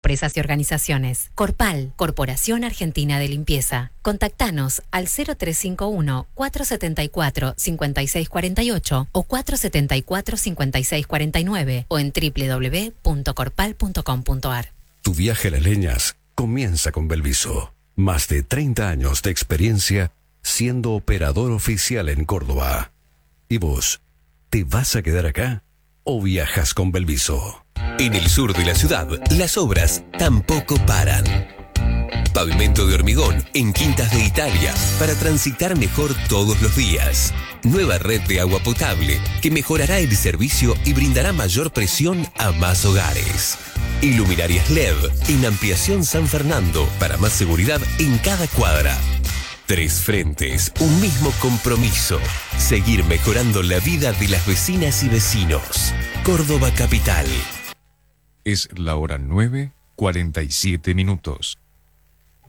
empresas y organizaciones. Corpal, Corporación Argentina de Limpieza. Contactanos al 0351-474-5648 o 474-5649 o en www.corpal.com.ar. Tu viaje a las leñas comienza con Belviso. Más de 30 años de experiencia siendo operador oficial en Córdoba. ¿Y vos, te vas a quedar acá o viajas con Belviso? En el sur de la ciudad, las obras tampoco paran. Pavimento de hormigón en Quintas de Italia para transitar mejor todos los días. Nueva red de agua potable que mejorará el servicio y brindará mayor presión a más hogares. Iluminarias LED en Ampliación San Fernando para más seguridad en cada cuadra. 3 frentes, un mismo compromiso. Seguir mejorando la vida de las vecinas y vecinos. Córdoba Capital. Es la hora 9:47.